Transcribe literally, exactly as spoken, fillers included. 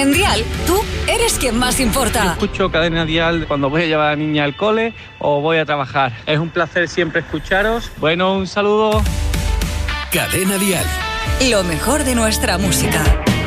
En Dial, tú eres quien más importa. Escucho Cadena Dial cuando voy a llevar a la niña al cole o voy a trabajar. Es un placer siempre escucharos. Bueno, un saludo. Cadena Dial. Lo mejor de nuestra música.